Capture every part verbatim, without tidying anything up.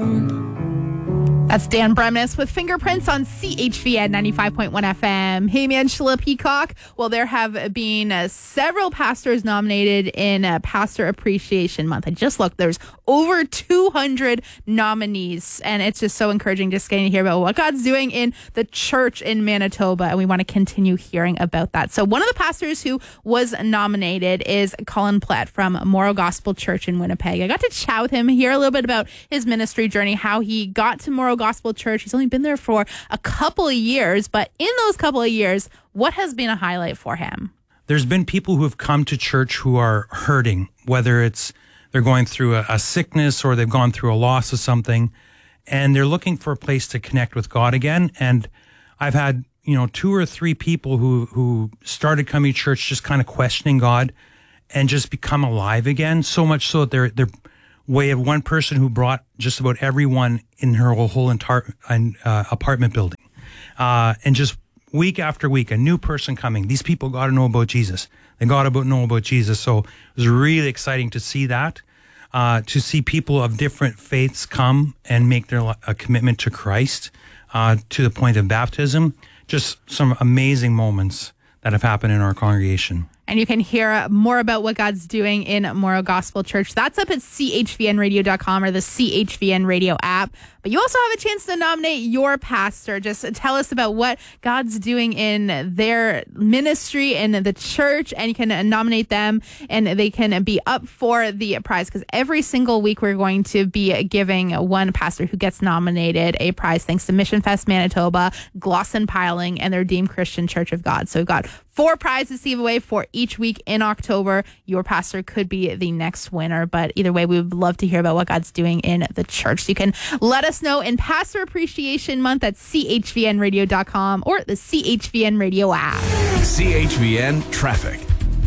ground. That's Dan Bremnes with Fingerprints on C H V N ninety-five point one F M. Hey, Angela Peacock. Well, there have been uh, several pastors nominated in uh, Pastor Appreciation Month. I just looked. There's over two hundred nominees, and it's just so encouraging just getting to hear about what God's doing in the church in Manitoba, and we want to continue hearing about that. So one of the pastors who was nominated is Colin Platt from Morrow Gospel Church in Winnipeg. I got to chat with him, hear a little bit about his ministry journey, how he got to Morrow Gospel Church. He's only been there for a couple of years, but in those couple of years, what has been a highlight for him? There's been people who have come to church who are hurting, whether it's they're going through a, a sickness or they've gone through a loss of something, and they're looking for a place to connect with God again. And I've had, you know, two or three people who, who started coming to church just kind of questioning God and just become alive again, so much so that they're, they're way of one person who brought just about everyone in her whole entire uh, apartment building. Uh, and just week after week, a new person coming. These people got to know about Jesus. They got to know about Jesus. So it was really exciting to see that, uh, to see people of different faiths come and make their a commitment to Christ uh, to the point of baptism. Just some amazing moments that have happened in our congregation. And you can hear more about what God's doing in Morrow Gospel Church. That's up at C H V N radio dot com or the C H V N radio app. But you also have a chance to nominate your pastor. Just tell us about what God's doing in their ministry and the church, and you can nominate them, and they can be up for the prize, because every single week we're going to be giving one pastor who gets nominated a prize, thanks to Mission Fest Manitoba, Glosson Piling, and the Redeemed Christian Church of God. So we've got four prizes to give away for each week in October. Your pastor could be the next winner, but either way, we would love to hear about what God's doing in the church. So you can let us know in Pastor Appreciation Month at C H V N radio dot com or the C H V N radio app. C H V N Traffic.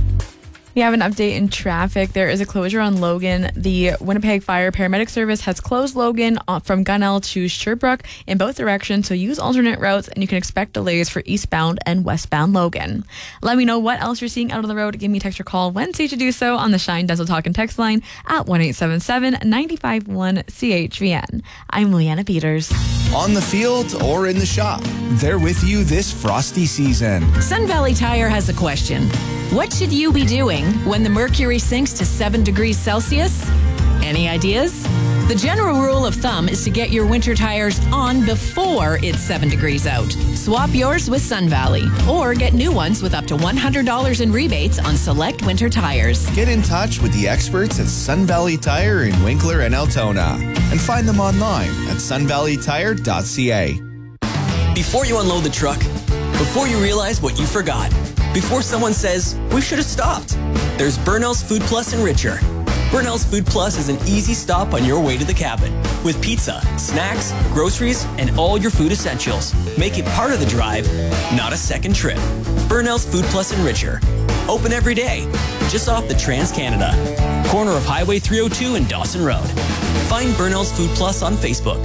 We have an update in traffic. There is a closure on Logan. The Winnipeg Fire Paramedic Service has closed Logan from Gunnell to Sherbrooke in both directions, so use alternate routes, and you can expect delays for eastbound and westbound Logan. Let me know what else you're seeing out on the road. Give me a text or call when safe to do so on the Shine Dental Talk and text line at one eight seven seven, nine five one, C H V N. I'm Leanna Peters. On the field or in the shop, they're with you this frosty season. Sun Valley Tire has a question. What should you be doing when the mercury sinks to seven degrees Celsius? Any ideas? The general rule of thumb is to get your winter tires on before it's seven degrees out. Swap yours with Sun Valley or get new ones with up to one hundred dollars in rebates on select winter tires. Get in touch with the experts at Sun Valley Tire in Winkler and Altona and find them online at sun valley tire dot c a. Before you unload the truck, before you realize what you forgot, before someone says, we should have stopped, there's Burnell's Food Plus and Richer. Burnell's Food Plus is an easy stop on your way to the cabin with pizza, snacks, groceries, and all your food essentials. Make it part of the drive, not a second trip. Burnell's Food Plus and Richer. Open every day, just off the Trans-Canada. Corner of Highway three oh two and Dawson Road. Find Burnell's Food Plus on Facebook.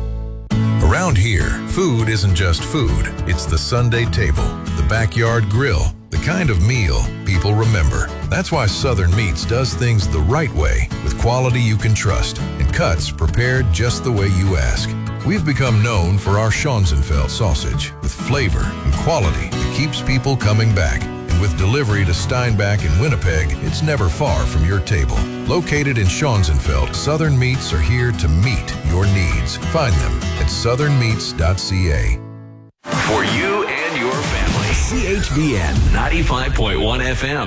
Around here, food isn't just food. It's the Sunday table, the backyard grill, the kind of meal people remember. That's why Southern Meats does things the right way, with quality you can trust and cuts prepared just the way you ask. We've become known for our Schonzenfeld sausage, with flavor and quality that keeps people coming back. And with delivery to Steinbach and Winnipeg, it's never far from your table. Located in Schonzenfeld, Southern Meats are here to meet your needs. Find them at southern meats dot c a. For you and your family. C H V N ninety-five point one F M.